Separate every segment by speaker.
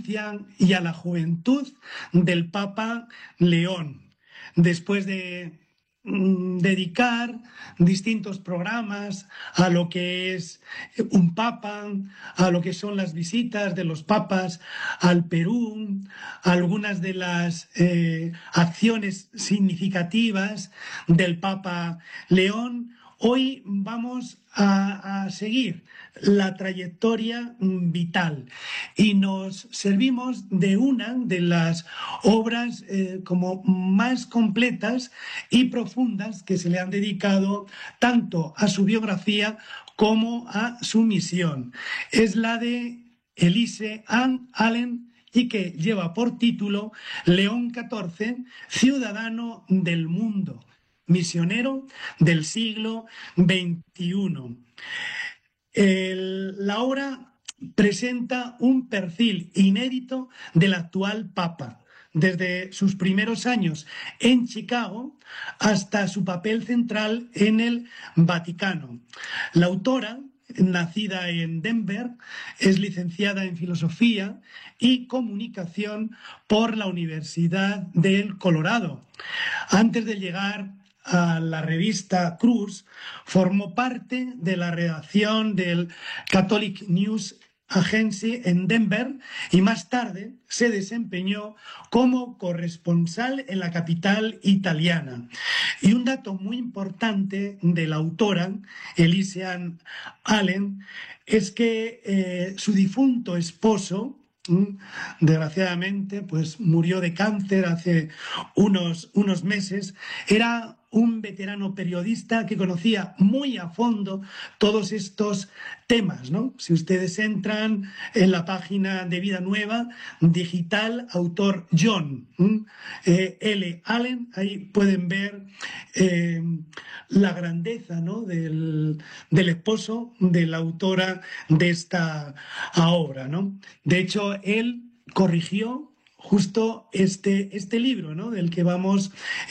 Speaker 1: infancia y a la juventud del Papa León, después de dedicar distintos programas a lo que es un papa, a lo que son las visitas de los papas al Perú, algunas de las acciones significativas del Papa León. Hoy vamos a seguir la trayectoria vital y nos servimos de una de las obras como más completas y profundas que se le han dedicado tanto a su biografía como a su misión. Es la de Elise Ann Allen y que lleva por título León XIV, ciudadano del mundo, misionero del siglo XXI. La obra presenta un perfil inédito del actual Papa, desde sus primeros años en Chicago hasta su papel central en el Vaticano. La autora, nacida en Denver, es licenciada en Filosofía y Comunicación por la Universidad del Colorado. Antes de llegar a la revista Cruz, formó parte de la redacción del Catholic News Agency en Denver y más tarde se desempeñó como corresponsal en la capital italiana. Y un dato muy importante de la autora, Elise Ann Allen, es que su difunto esposo, desgraciadamente, pues murió de cáncer hace unos meses. Era un veterano periodista que conocía muy a fondo todos estos temas, ¿no? Si ustedes entran en la página de Vida Nueva, digital, autor John L. Allen, ahí pueden ver la grandeza, ¿no?, del esposo de la autora de esta obra, ¿no? De hecho, él corrigió justo este libro, ¿no?, del que vamos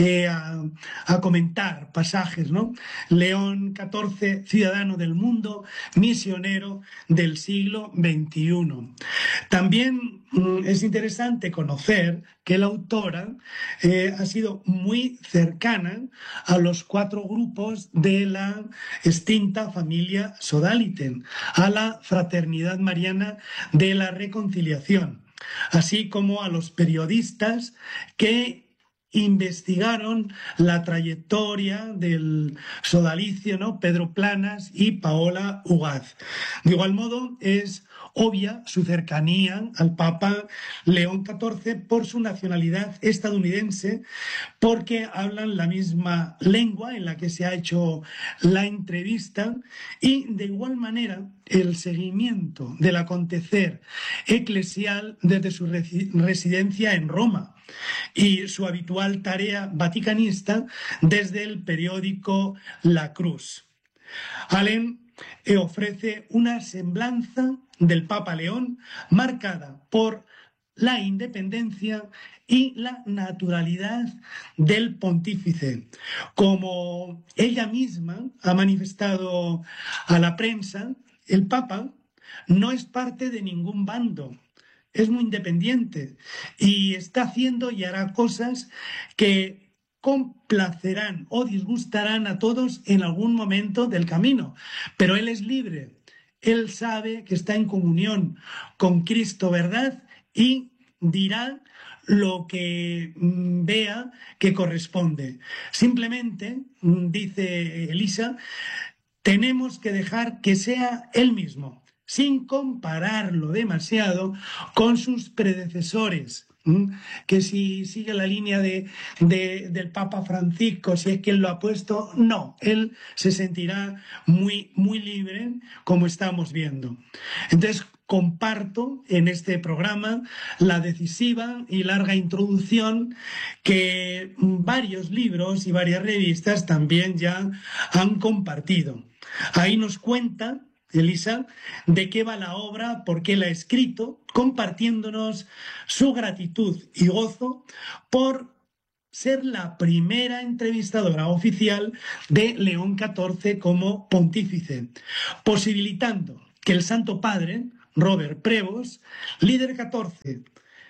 Speaker 1: a comentar pasajes, ¿no? León XIV, ciudadano del mundo, misionero del siglo XXI. También es interesante conocer que la autora ha sido muy cercana a los 4 grupos de la extinta familia Sodaliten, a la Fraternidad Mariana de la Reconciliación, así como a los periodistas que investigaron la trayectoria del sodalicio, ¿no?, Pedro Planas y Paola Ugaz. De igual modo, es obvia su cercanía al Papa León XIV por su nacionalidad estadounidense, porque hablan la misma lengua en la que se ha hecho la entrevista, y de igual manera el seguimiento del acontecer eclesial desde su residencia en Roma y su habitual tarea vaticanista desde el periódico La Cruz. Allen ofrece una semblanza del Papa León marcada por la independencia y la naturalidad del pontífice. Como ella misma ha manifestado a la prensa, el Papa no es parte de ningún bando, es muy independiente y está haciendo y hará cosas que complacerán o disgustarán a todos en algún momento del camino, pero él es libre. Él sabe que está en comunión con Cristo, ¿verdad? Y dirá lo que vea que corresponde. Simplemente, dice Elisa, tenemos que dejar que sea él mismo, sin compararlo demasiado con sus predecesores. Que si sigue la línea del Papa Francisco, si es que él lo ha puesto, no, él se sentirá muy, muy libre, como estamos viendo. Entonces, comparto en este programa la decisiva y larga introducción que varios libros y varias revistas también ya han compartido. Ahí nos cuenta Elisa de qué va la obra, por qué la ha escrito, compartiéndonos su gratitud y gozo por ser la primera entrevistadora oficial de León XIV como pontífice, posibilitando que el Santo Padre Robert Prevost, líder 14,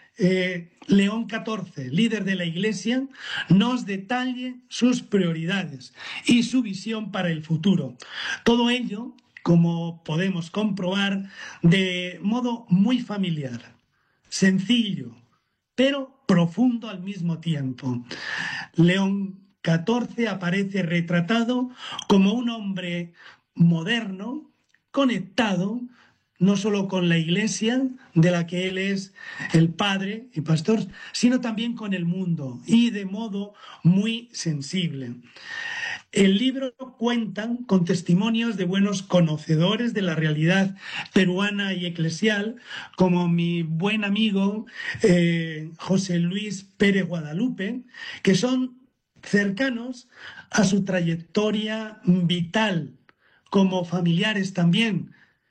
Speaker 1: León XIV, líder de la Iglesia, nos detalle sus prioridades y su visión para el futuro. Todo ello, como podemos comprobar, de modo muy familiar, sencillo, pero profundo al mismo tiempo. León XIV aparece retratado como un hombre moderno, conectado no solo con la Iglesia, de la que él es el padre y pastor, sino también con el mundo y de modo muy sensible. El libro cuenta con testimonios de buenos conocedores de la realidad peruana y eclesial, como mi buen amigo José Luis Pérez Guadalupe, que son cercanos a su trayectoria vital, como familiares también,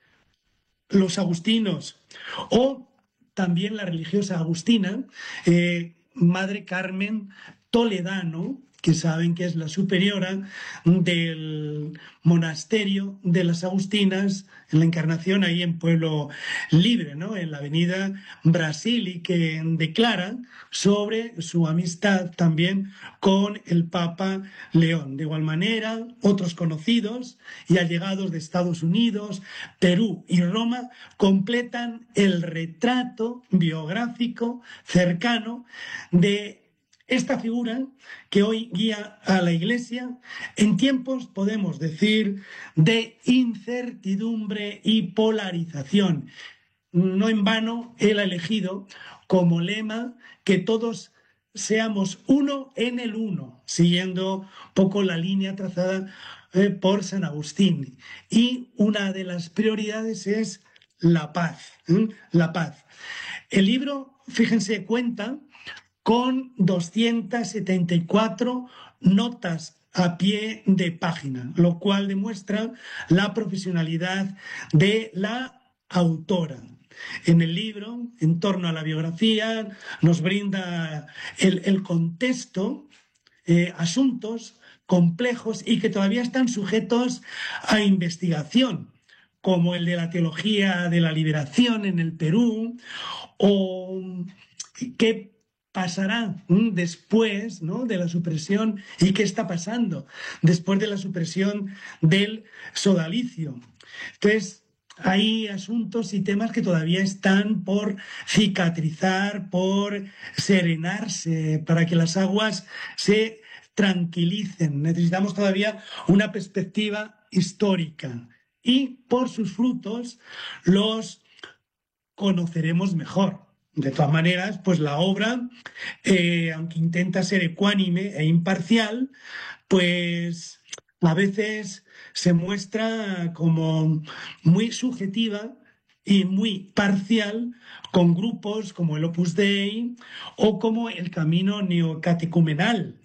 Speaker 1: los agustinos, o también la religiosa agustina, Madre Carmen Toledano, que saben que es la superiora del monasterio de las Agustinas en la Encarnación, ahí en Pueblo Libre, ¿no? En la avenida Brasil, y que declara sobre su amistad también con el Papa León. De igual manera, otros conocidos y allegados de Estados Unidos, Perú y Roma completan el retrato biográfico cercano de esta figura que hoy guía a la Iglesia en tiempos, podemos decir, de incertidumbre y polarización. No en vano él ha elegido como lema que todos seamos uno en el uno, siguiendo poco la línea trazada por San Agustín. Y una de las prioridades es la paz, la paz. El libro, fíjense, cuenta con 274 notas a pie de página, lo cual demuestra la profesionalidad de la autora. En el libro, en torno a la biografía, nos brinda el contexto, asuntos complejos y que todavía están sujetos a investigación, como el de la teología de la liberación en el Perú, o qué pasará después, ¿no?, de la supresión, y qué está pasando después de la supresión del sodalicio. Entonces, hay asuntos y temas que todavía están por cicatrizar, por serenarse, para que las aguas se tranquilicen. Necesitamos todavía una perspectiva histórica y por sus frutos los conoceremos mejor. De todas maneras, pues la obra, aunque intenta ser ecuánime e imparcial, pues a veces se muestra como muy subjetiva y muy parcial, con grupos como el Opus Dei o como el Camino Neocatecumenal.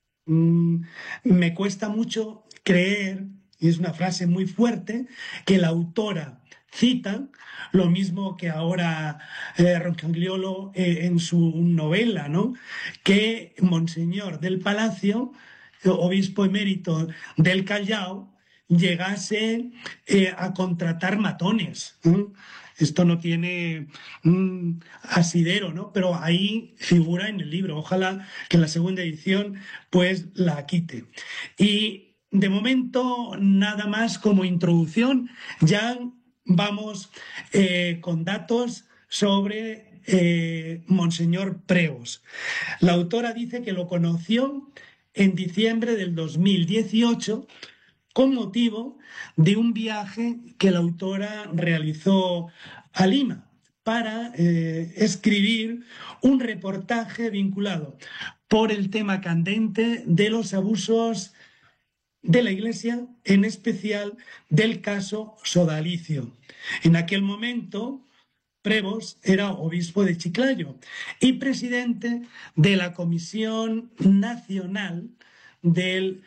Speaker 1: Me cuesta mucho creer, y es una frase muy fuerte, que la autora cita lo mismo que ahora Roncagliolo en su novela, ¿no?, que Monseñor del Palacio, obispo emérito del Callao, llegase a contratar matones. Esto no tiene asidero, ¿no? Pero ahí figura en el libro. Ojalá que en la segunda edición pues la quite. Y de momento nada más como introducción. Ya vamos con datos sobre Monseñor Prevost. La autora dice que lo conoció en diciembre del 2018 con motivo de un viaje que la autora realizó a Lima para escribir un reportaje vinculado por el tema candente de los abusos de la Iglesia, en especial del caso sodalicio. En aquel momento, Prevost era obispo de Chiclayo y presidente de la Comisión Nacional del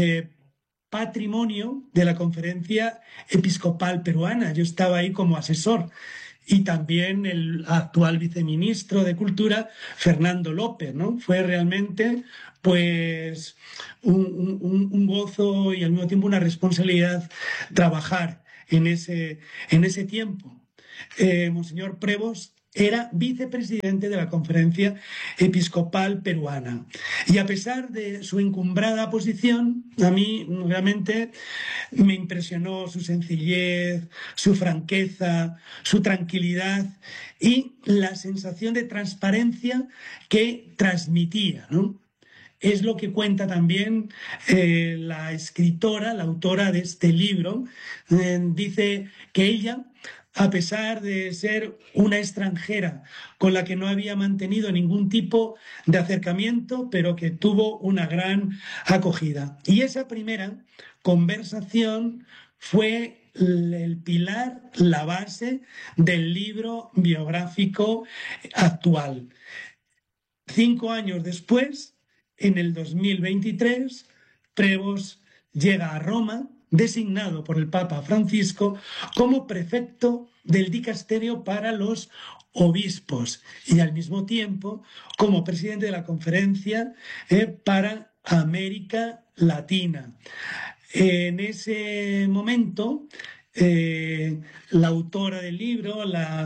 Speaker 1: Patrimonio de la Conferencia Episcopal Peruana. Yo estaba ahí como asesor. Y también el actual viceministro de Cultura, Fernando López, ¿no? Fue realmente, pues, un gozo y al mismo tiempo una responsabilidad trabajar en ese tiempo. Monseñor Prevost era vicepresidente de la Conferencia Episcopal Peruana. Y a pesar de su encumbrada posición, a mí realmente me impresionó su sencillez, su franqueza, su tranquilidad y la sensación de transparencia que transmitía, ¿no? Es lo que cuenta también la escritora, la autora de este libro. Dice que ella, a pesar de ser una extranjera con la que no había mantenido ningún tipo de acercamiento, pero que tuvo una gran acogida. Y esa primera conversación fue el pilar, la base del libro biográfico actual. 5 años después, en el 2023, Prevost llega a Roma, designado por el Papa Francisco como prefecto del dicasterio para los obispos y al mismo tiempo como presidente de la conferencia para América Latina. En ese momento, la autora del libro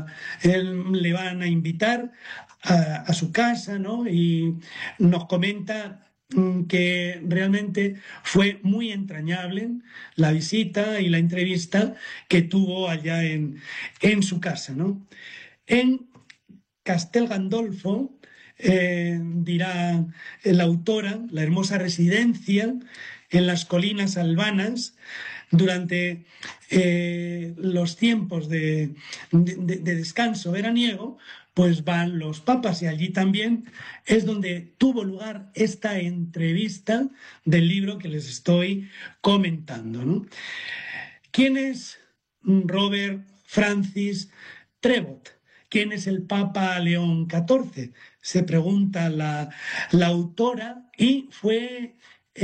Speaker 1: le van a invitar a su casa, ¿no? Y nos comenta que realmente fue muy entrañable la visita y la entrevista que tuvo allá en su casa, ¿no? En Castel Gandolfo, dirá la autora, la hermosa residencia en las colinas albanas durante los tiempos de descanso veraniego, pues van los papas y allí también es donde tuvo lugar esta entrevista del libro que les estoy comentando, ¿no? ¿Quién es Robert Francis Trevot? ¿Quién es el Papa León XIV? Se pregunta la autora y fue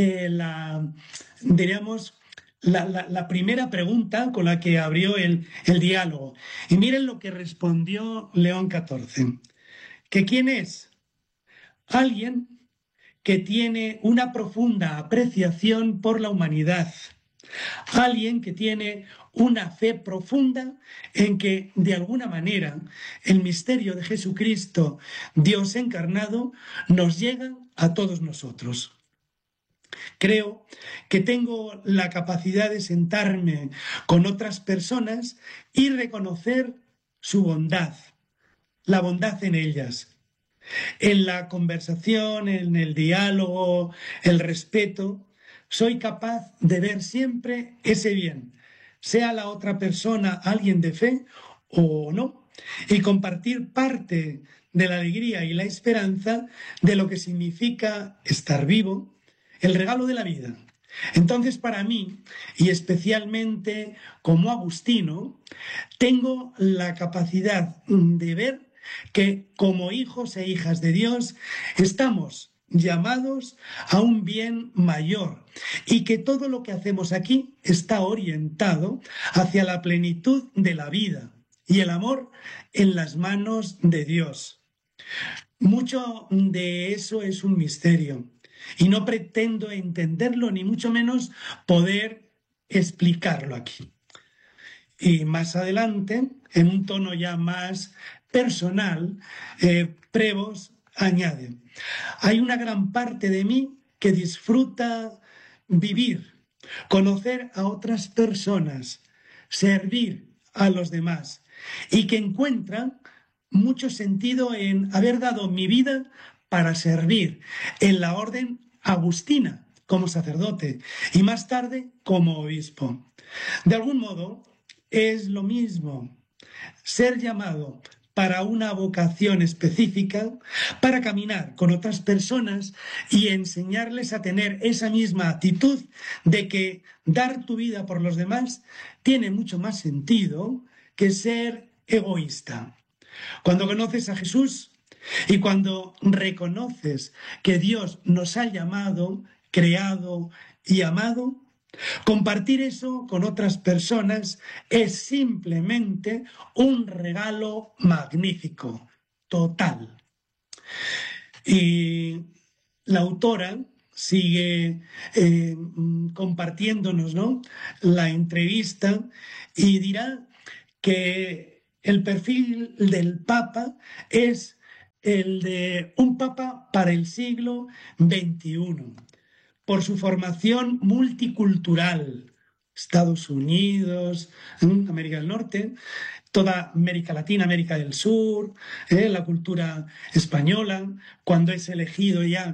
Speaker 1: diríamos, la primera pregunta con la que abrió el diálogo. Y miren lo que respondió León XIV. ¿Que quién es? Alguien que tiene una profunda apreciación por la humanidad, alguien que tiene una fe profunda en que, de alguna manera, el misterio de Jesucristo, Dios encarnado, nos llega a todos nosotros. Creo que tengo la capacidad de sentarme con otras personas y reconocer su bondad, la bondad en ellas. En la conversación, en el diálogo, el respeto, soy capaz de ver siempre ese bien, sea la otra persona alguien de fe o no, y compartir parte de la alegría y la esperanza de lo que significa estar vivo, el regalo de la vida. Entonces, para mí, y especialmente como agustino, tengo la capacidad de ver que como hijos e hijas de Dios estamos llamados a un bien mayor y que todo lo que hacemos aquí está orientado hacia la plenitud de la vida y el amor en las manos de Dios. Mucho de eso es un misterio y no pretendo entenderlo ni mucho menos poder explicarlo aquí. Y más adelante, en un tono ya más personal, Prevost añade, hay una gran parte de mí que disfruta vivir, conocer a otras personas, servir a los demás y que encuentra mucho sentido en haber dado mi vida para servir en la orden agustina como sacerdote y más tarde como obispo. De algún modo, es lo mismo ser llamado para una vocación específica, para caminar con otras personas y enseñarles a tener esa misma actitud de que dar tu vida por los demás tiene mucho más sentido que ser egoísta. Cuando conoces a Jesús y cuando reconoces que Dios nos ha llamado, creado y amado, compartir eso con otras personas es simplemente un regalo magnífico, total. Y la autora sigue compartiéndonos, ¿no?, la entrevista y dirá que el perfil del Papa es el de un Papa para el siglo XXI, por su formación multicultural. Estados Unidos, América del Norte, toda América Latina, América del Sur, la cultura española, cuando es elegido ya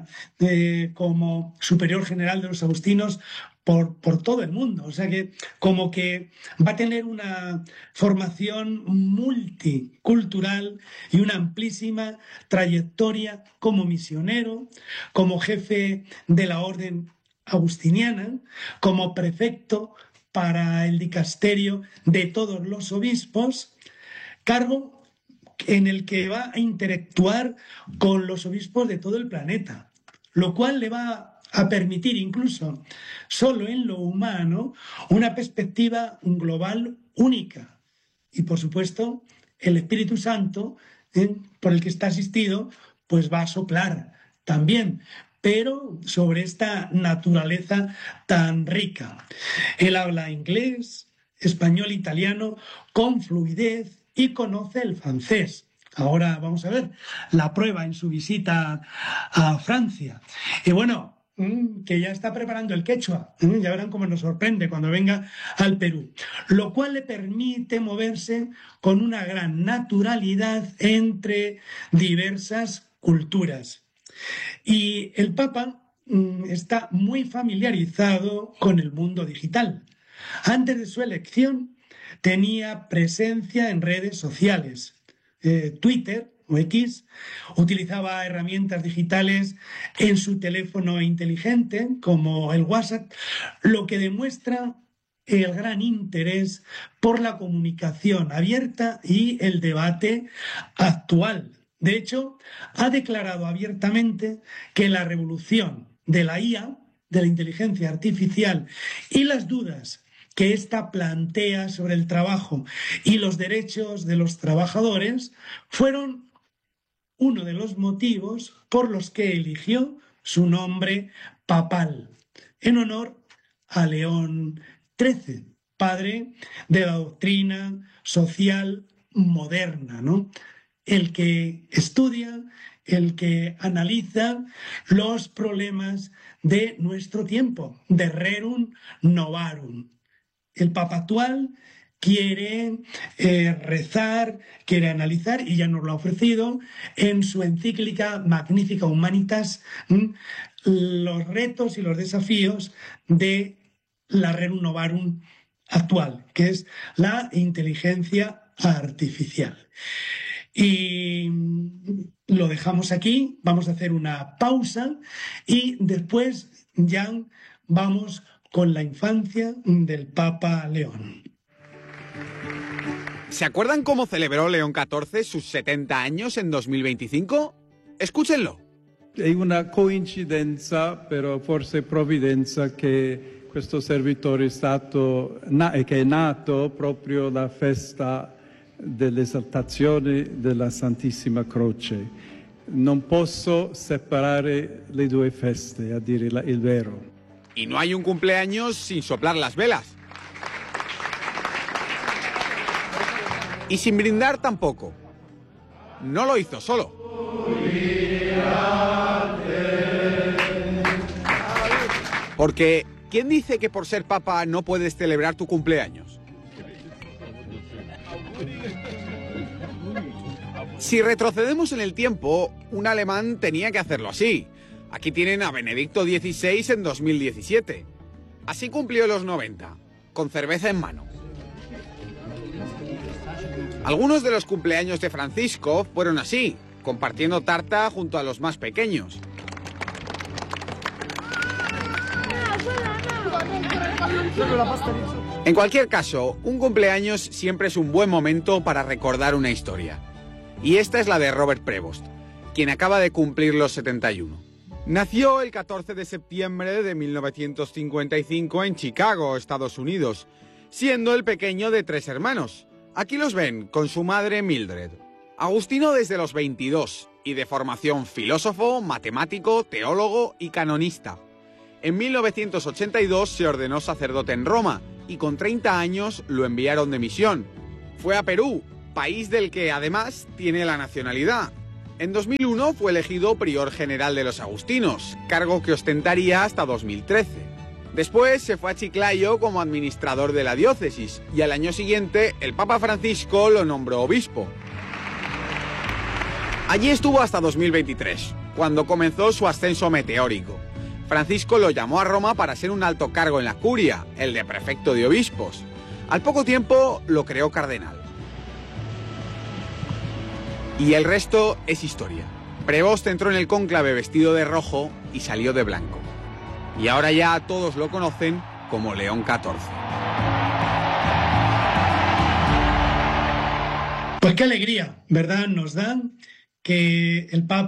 Speaker 1: como superior general de los agustinos por todo el mundo. O sea que como que va a tener una formación multicultural y una amplísima trayectoria como misionero, como jefe de la orden agustiniana, como prefecto para el dicasterio de todos los obispos, cargo en el que va a interactuar con los obispos de todo el planeta, lo cual le va a permitir incluso solo en lo humano una perspectiva global única. Y por supuesto, el Espíritu Santo, por el que está asistido, pues va a soplar también, pero sobre esta naturaleza tan rica. Él habla inglés, español, italiano con fluidez y conoce el francés. Ahora vamos a ver la prueba en su visita a Francia. Y bueno, que ya está preparando el quechua. Ya verán cómo nos sorprende cuando venga al Perú. Lo cual le permite moverse con una gran naturalidad entre diversas culturas. Y el Papa está muy familiarizado con el mundo digital. Antes de su elección tenía presencia en redes sociales, Twitter o X, utilizaba herramientas digitales en su teléfono inteligente como el WhatsApp, lo que demuestra el gran interés por la comunicación abierta y el debate actual. De hecho, ha declarado abiertamente que la revolución de la IA, de la inteligencia artificial, y las dudas que ésta plantea sobre el trabajo y los derechos de los trabajadores fueron uno de los motivos por los que eligió su nombre papal, en honor a León XIII, padre de la doctrina social moderna, ¿no? El que estudia, el que analiza los problemas de nuestro tiempo, de rerum novarum. El Papa actual quiere rezar, quiere analizar, y ya nos lo ha ofrecido en su encíclica Magnificat Humanitas, los retos y los desafíos de la Rerum Novarum actual, que es la inteligencia artificial. Y lo dejamos aquí, vamos a hacer una pausa y después ya vamos con la infancia del Papa León.
Speaker 2: ¿Se acuerdan cómo celebró León XIV sus 70 años en 2025? Escúchenlo.
Speaker 3: È una coincidenza, però forse provvidenza, che questo servitore è stato, che è nato proprio la festa dell'esaltazione della Santissima Croce. Non posso separare le due feste, a dire il vero.
Speaker 2: Y no hay un cumpleaños sin soplar las velas. Y sin brindar tampoco. No lo hizo solo. Porque, ¿quién dice que por ser papa no puedes celebrar tu cumpleaños? Si retrocedemos en el tiempo, un alemán tenía que hacerlo así. Aquí tienen a Benedicto XVI en 2017. Así cumplió los 90, con cerveza en mano. Algunos de los cumpleaños de Francisco fueron así, compartiendo tarta junto a los más pequeños. En cualquier caso, un cumpleaños siempre es un buen momento para recordar una historia. Y esta es la de Robert Prevost, quien acaba de cumplir los 71. Nació el 14 de septiembre de 1955 en Chicago, Estados Unidos, siendo el pequeño de 3 hermanos. Aquí los ven, con su madre Mildred. Agustino desde los 22, y de formación filósofo, matemático, teólogo y canonista. En 1982 se ordenó sacerdote en Roma, y con 30 años lo enviaron de misión. Fue a Perú, país del que además tiene la nacionalidad. En 2001 fue elegido prior general de los agustinos, cargo que ostentaría hasta 2013. Después se fue a Chiclayo como administrador de la diócesis y al año siguiente el Papa Francisco lo nombró obispo. Allí estuvo hasta 2023, cuando comenzó su ascenso meteórico. Francisco lo llamó a Roma para ser un alto cargo en la curia, el de prefecto de obispos. Al poco tiempo lo creó cardenal. Y el resto es historia. Prevost entró en el cónclave vestido de rojo y salió de blanco. Y ahora ya todos lo conocen como León XIV.
Speaker 1: Pues qué alegría, ¿verdad? Nos dan que el Papa